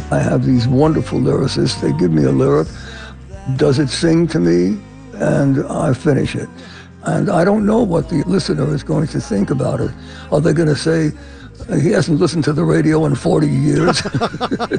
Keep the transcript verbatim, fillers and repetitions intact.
I have these wonderful lyricists. They give me a lyric. Does it sing to me? And I finish it. And I don't know what the listener is going to think about it. Are they going to say, he hasn't listened to the radio in forty years?